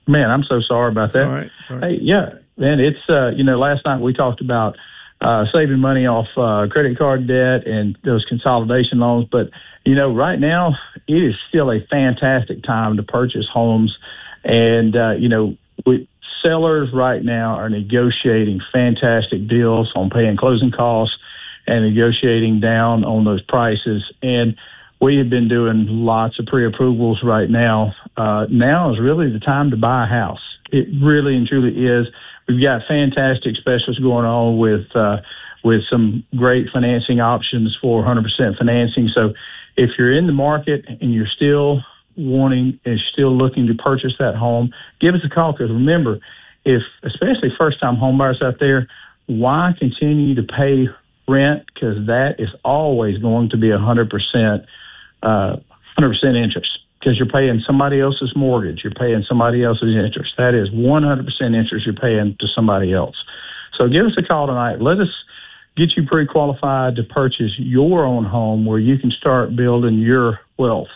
Man, I'm so sorry about that. All right. Hey, yeah, man, it's, last night we talked about saving money off credit card debt and those consolidation loans. But, right now it is still a fantastic time to purchase homes. And, sellers right now are negotiating fantastic deals on paying closing costs and negotiating down on those prices. And we have been doing lots of pre-approvals right now. Now is really the time to buy a house. It really and truly is. We've got fantastic specials going on with some great financing options for 100% financing. So if you're in the market and you're still looking to purchase that home, give us a call, because remember, especially first-time homebuyers out there, why continue to pay rent? Because that is always going to be 100% interest, because you're paying somebody else's mortgage. You're paying somebody else's interest. That is 100% interest you're paying to somebody else. So give us a call tonight. Let us get you pre-qualified to purchase your own home where you can start building your wealth.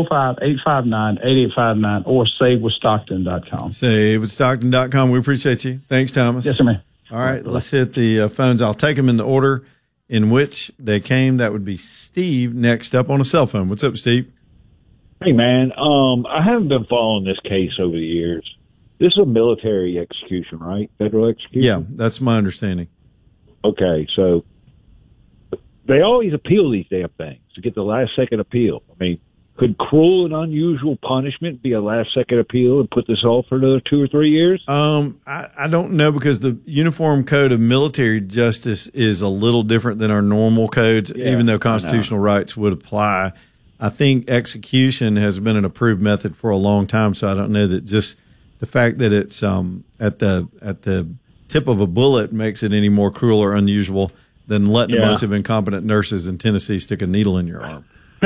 205-859-8859 or savewithstockton.com. Savewithstockton.com. We appreciate you. Thanks, Thomas. Yes, sir, man. All right, let's hit the phones. I'll take them in the order in which they came. That would be Steve next up on a cell phone. What's up, Steve? Hey, man. I haven't been following this case over the years. This is a military execution, right? Federal execution? Yeah, that's my understanding. Okay, so they always appeal these damn things to get the last-second appeal. I mean, could cruel and unusual punishment be a last-second appeal and put this off for another 2 or 3 years? I don't know, because the Uniform Code of Military Justice is a little different than our normal codes, even though constitutional rights would apply. I think execution has been an approved method for a long time, so I don't know that just the fact that it's at the tip of a bullet makes it any more cruel or unusual than letting a bunch of incompetent nurses in Tennessee stick a needle in your arm.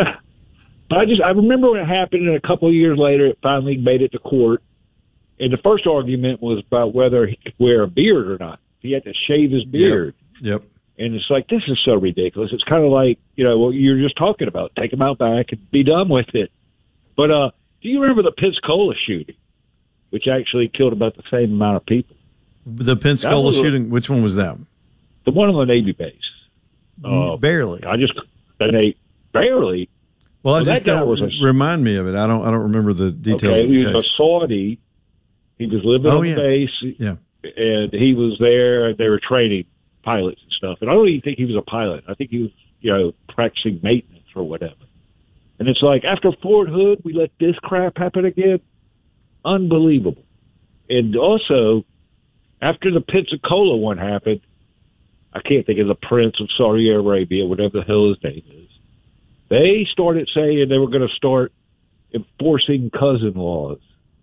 I remember when it happened, and a couple of years later, it finally made it to court. And the first argument was about whether he could wear a beard or not. He had to shave his beard. Yep. And it's like, this is so ridiculous. It's kind of like, what you were just talking about. Take him out back and be done with it. But do you remember the Pensacola shooting, which actually killed about the same amount of people? The Pensacola shooting, which one was that? The one on the Navy base. Barely. Barely. Well, that guy remind me of it. I don't remember the details. Okay, of the he was a Saudi. He was living on the base. Yeah, and he was there. They were training pilots and stuff. And I don't even think he was a pilot. I think he was, practicing maintenance or whatever. And it's like, after Fort Hood, we let this crap happen again. Unbelievable. And also, after the Pensacola one happened, I can't think of the Prince of Saudi Arabia, whatever the hell his name is. They started saying they were going to start enforcing cousin laws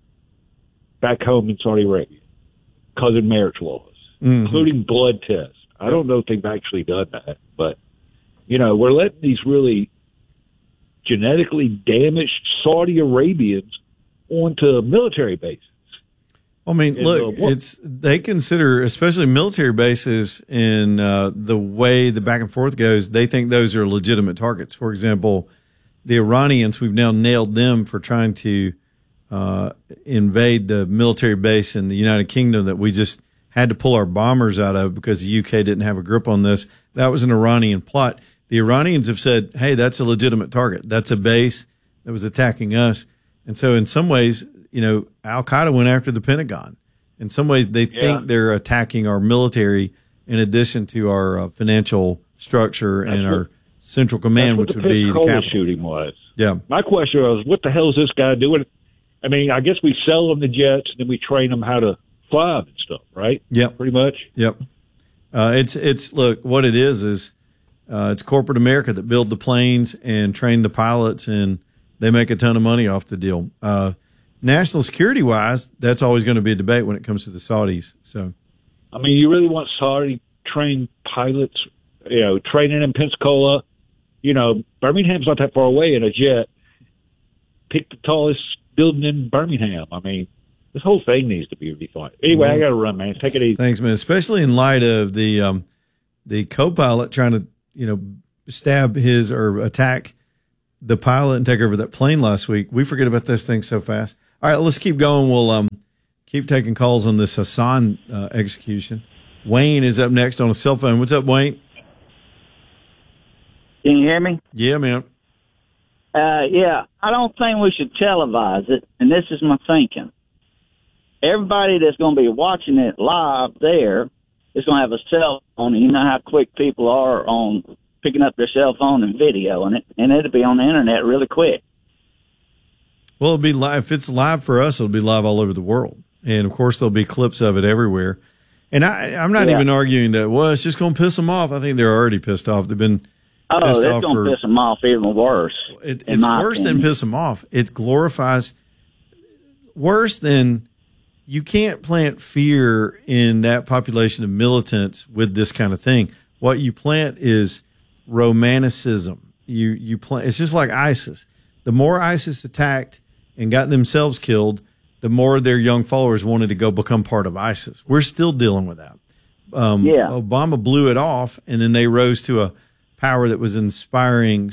back home in Saudi Arabia, cousin marriage laws, including blood tests. I don't know if they've actually done that, but, we're letting these really genetically damaged Saudi Arabians onto military bases. I mean, look, they consider, especially military bases, in the way the back and forth goes, they think those are legitimate targets. For example, the Iranians, we've now nailed them for trying to invade the military base in the United Kingdom that we just had to pull our bombers out of because the UK didn't have a grip on this. That was an Iranian plot. The Iranians have said, hey, that's a legitimate target. That's a base that was attacking us. And so in some ways, Al-Qaeda went after the Pentagon. In some ways, they think they're attacking our military in addition to our financial structure and our central command, which would be the capital. Shooting was. Yeah. My question was, what the hell is this guy doing? I mean, I guess we sell them the jets and then we train them how to fly them and stuff, right? Yep. Pretty much. Yep. Look, what it is it's corporate America that build the planes and train the pilots, and they make a ton of money off the deal. National security wise, that's always going to be a debate when it comes to the Saudis. So, I mean, you really want Saudi trained pilots, training in Pensacola. Birmingham's not that far away in a jet. Pick the tallest building in Birmingham. I mean, this whole thing needs to be rethought. Anyway, I got to run, man. Take it easy. Thanks, man. Especially in light of the co-pilot trying to, stab his or attack the pilot and take over that plane last week. We forget about those things so fast. All right, let's keep going. We'll keep taking calls on this Hassan execution. Wayne is up next on a cell phone. What's up, Wayne? Can you hear me? Yeah, man. Yeah, I don't think we should televise it, and this is my thinking. Everybody that's going to be watching it live there is going to have a cell phone, and you know how quick people are on picking up their cell phone and videoing it, and it'll be on the internet really quick. Well, it'll be live. If it's live for us, it'll be live all over the world. And, of course, there'll be clips of it everywhere. And I'm not even arguing that, well, it's just going to piss them off. I think they're already pissed off. They've been that's going to piss them off even worse. It's worse than piss them off. It glorifies worse than you can't plant fear in that population of militants with this kind of thing. What you plant is romanticism. You plant. It's just like ISIS. The more ISIS attacked and got themselves killed, the more their young followers wanted to go become part of ISIS. We're still dealing with that. Obama blew it off, and then they rose to a power that was inspiring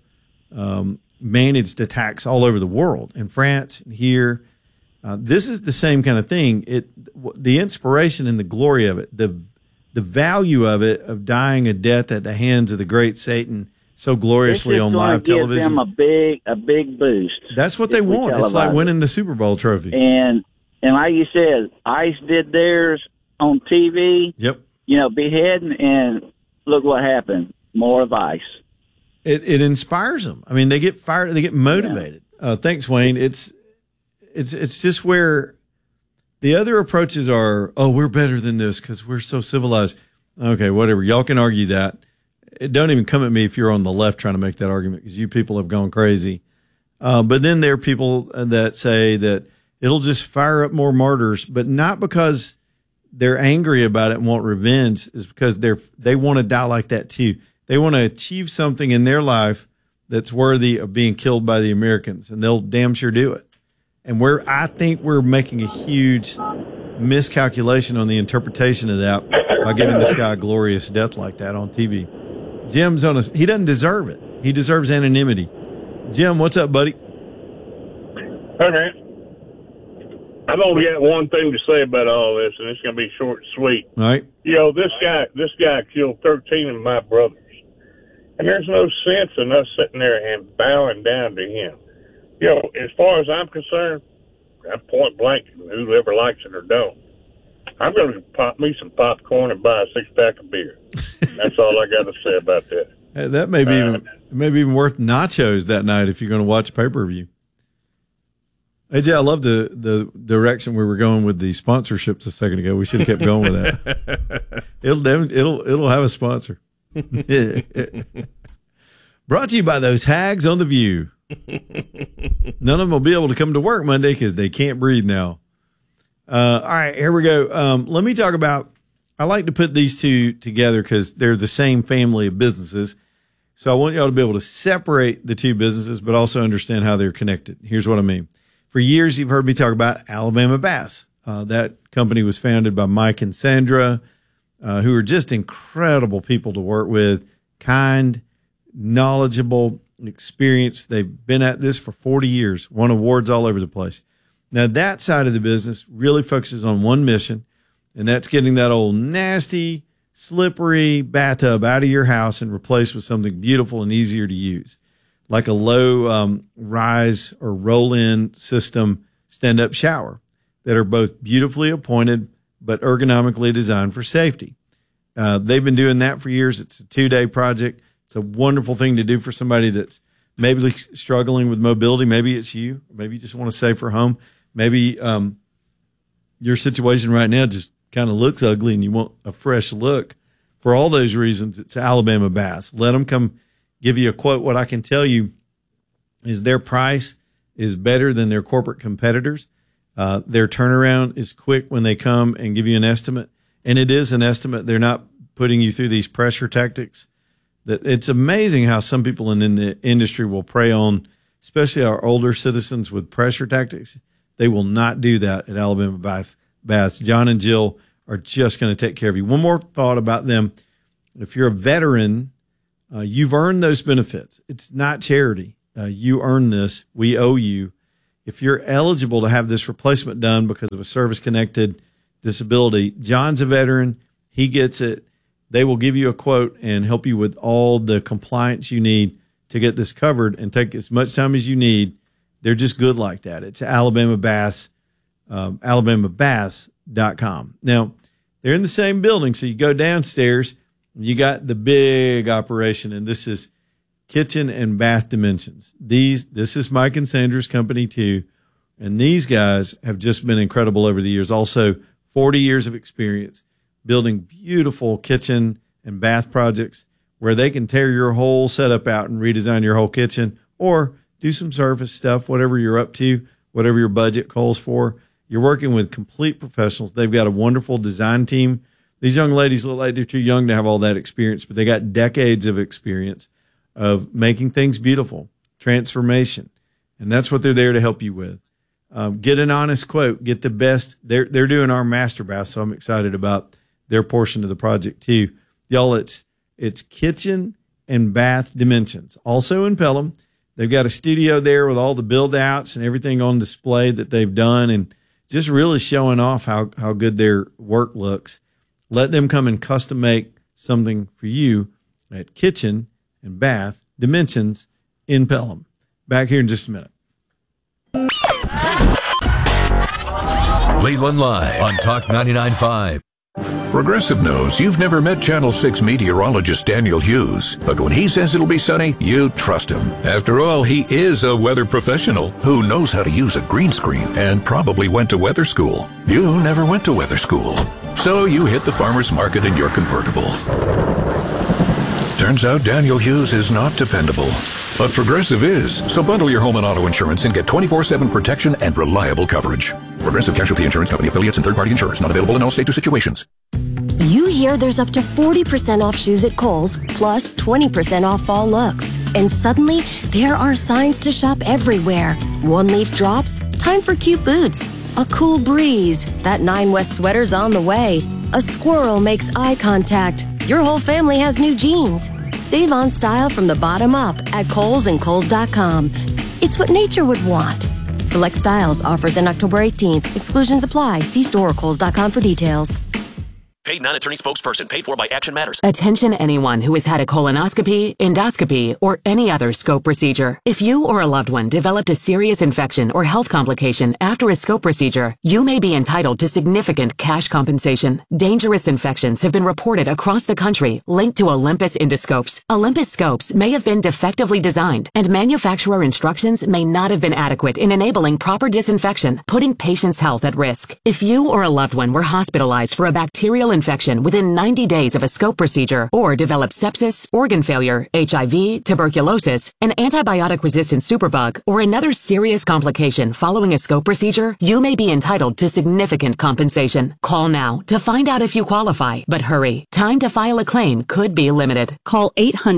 self-managed attacks all over the world, in France and here. This is the same kind of thing. The inspiration and the glory of it, the value of it, of dying a death at the hands of the great Satan so gloriously on live television. Give them a big boost. That's what they want. It's like winning the Super Bowl trophy. And like you said, ICE did theirs on TV. Yep. Beheading, and look what happened. More of ICE. It inspires them. I mean, they get fired. They get motivated. Yeah. Thanks, Wayne. It's just where the other approaches are. Oh, we're better than this because we're so civilized. Okay, whatever. Y'all can argue that. Don't even come at me if you're on the left trying to make that argument, because you people have gone crazy. But then there are people that say that it'll just fire up more martyrs, but not because they're angry about it and want revenge. Is because they want to die like that too. They want to achieve something in their life that's worthy of being killed by the Americans, and they'll damn sure do it. And I think we're making a huge miscalculation on the interpretation of that by giving this guy a glorious death like that on TV. Jim's he doesn't deserve it. He deserves anonymity. Jim, what's up, buddy? Hey, man. I've only got one thing to say about all this, and it's going to be short and sweet. All right. This guy killed 13 of my brothers. And there's no sense in us sitting there and bowing down to him. As far as I'm concerned, I'm point blank, whoever likes it or don't. I'm going to pop me some popcorn and buy a 6-pack of beer. That's all I got to say about that. Hey, that may be even worth nachos that night if you're going to watch pay-per-view. AJ, I love the direction we were going with the sponsorships a second ago. We should have kept going with that. It'll have a sponsor. Brought to you by those hags on The View. None of them will be able to come to work Monday because they can't breathe now. All right, here we go. Let me talk about, I like to put these two together because they're the same family of businesses. So I want y'all to be able to separate the two businesses, but also understand how they're connected. Here's what I mean. For years, you've heard me talk about Alabama Bass. That company was founded by Mike and Sandra, who are just incredible people to work with, kind, knowledgeable, experienced. They've been at this for 40 years, won awards all over the place. Now, that side of the business really focuses on one mission, and that's getting that old nasty, slippery bathtub out of your house and replaced with something beautiful and easier to use, like a low rise or roll-in system stand-up shower that are both beautifully appointed but ergonomically designed for safety. They've been doing that for years. It's a 2-day project. It's a wonderful thing to do for somebody that's maybe struggling with mobility. Maybe it's you. Maybe you just want a safer home. Maybe your situation right now just kind of looks ugly and you want a fresh look. For all those reasons, it's Alabama Bass. Let them come give you a quote. What I can tell you is their price is better than their corporate competitors. Their turnaround is quick when they come and give you an estimate. And it is an estimate. They're not putting you through these pressure tactics. That it's amazing how some people in the industry will prey on, especially our older citizens, with pressure tactics. They will not do that at Alabama Bass. John and Jill are just going to take care of you. One more thought about them. If you're a veteran, you've earned those benefits. It's not charity. You earn this. We owe you. if you're eligible to have this replacement done because of a service-connected disability, John's a veteran. He gets it. They will give you a quote and help you with all the compliance you need to get this covered and take as much time as you need. They're just good like that. It's Alabama Bass, alabamabass.com. Now, they're in the same building, so you go downstairs, you got the big operation, and this is Kitchen and Bath Dimensions. This is Mike and Sandra's company too, and these guys have just been incredible over the years. Also, 40 years of experience building beautiful kitchen and bath projects where they can tear your whole setup out and redesign your whole kitchen or do some service stuff, whatever you're up to, whatever your budget calls for. You're working with complete professionals. They've got a wonderful design team. These young ladies look like they're too young to have all that experience, but they got decades of experience of making things beautiful, transformation. And that's what they're there to help you with. Get an honest quote, get the best. They're doing our master bath, so I'm excited about their portion of the project too. Y'all, it's Kitchen and Bath Dimensions. Also in Pelham, they've got a studio there with all the build outs and everything on display that they've done and just really showing off how good their work looks. Let them come and custom make something for you at Kitchen and Bath Dimensions in Pelham. Back here in just a minute. Leland Live on Talk 99.5. Progressive knows you've never met Channel 6 meteorologist Daniel Hughes, but when he says it'll be sunny, you trust him. After all, he is a weather professional who knows how to use a green screen and probably went to weather school. You never went to weather school, so you hit the farmer's market in your convertible. Turns out Daniel Hughes is not dependable, but Progressive is. So bundle your home and auto insurance and get 24/7 protection and reliable coverage. Progressive Casualty Insurance Company affiliates and third-party insurers. Not available in all states or situations. You hear there's up to 40% off shoes at Kohl's, plus 20% off fall looks. And suddenly, there are signs to shop everywhere. One leaf drops, time for cute boots. A cool breeze, that 9 West sweater's on the way. A squirrel makes eye contact. Your whole family has new jeans. Save on style from the bottom up at Kohl's and Kohl's.com. It's what nature would want. Select styles, offers in October 18th. Exclusions apply. See store or Kohl's.com for details. Paid non-attorney spokesperson paid for by Action Matters. Attention anyone who has had a colonoscopy, endoscopy, or any other scope procedure. If you or a loved one developed a serious infection or health complication after a scope procedure, you may be entitled to significant cash compensation. Dangerous infections have been reported across the country linked to Olympus endoscopes. Olympus scopes may have been defectively designed, and manufacturer instructions may not have been adequate in enabling proper disinfection, putting patients' health at risk. If you or a loved one were hospitalized for a bacterial infection within 90 days of a scope procedure or develop sepsis, organ failure, HIV, tuberculosis, an antibiotic-resistant superbug, or another serious complication following a scope procedure, you may be entitled to significant compensation. Call now to find out if you qualify, but hurry. Time to file a claim could be limited. Call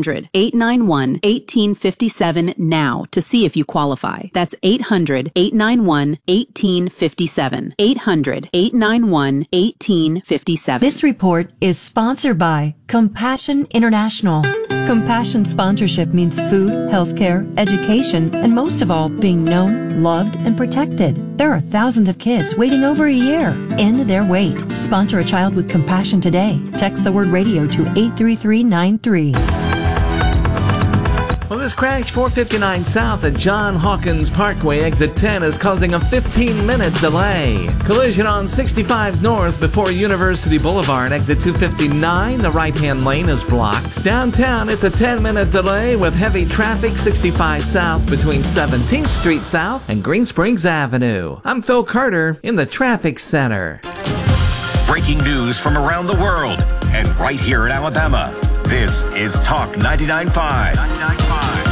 800-891-1857 now to see if you qualify. That's 800-891-1857. 800-891-1857. This report is sponsored by Compassion International. Compassion sponsorship means food, healthcare, education, and most of all, being known, loved, and protected. There are thousands of kids waiting over a year. End their wait. Sponsor a child with compassion today. Text the word radio to 83393. Well, this crash 459 south at John Hawkins Parkway, exit 10, is causing a 15-minute delay. Collision on 65 north before University Boulevard, exit 259. The right-hand lane is blocked. Downtown, it's a 10-minute delay with heavy traffic 65 south between 17th Street South and Green Springs Avenue. I'm Phil Carter in the Traffic Center. Breaking news from around the world and right here in Alabama. This is Talk 99.5.